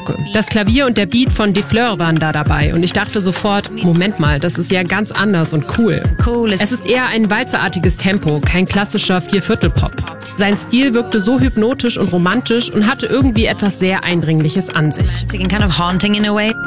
Theaterstücke. Das Klavier und der Beat von De Fleur waren da dabei und ich dachte sofort, Moment mal, das ist ja ganz anders und cool. Es ist eher ein walzerartiges Tempo, kein klassischer Vierviertel-Pop. Sein Stil wirkte so hypnotisch und romantisch und hatte irgendwie etwas sehr Eindringliches an sich. Kind of haunting in a way.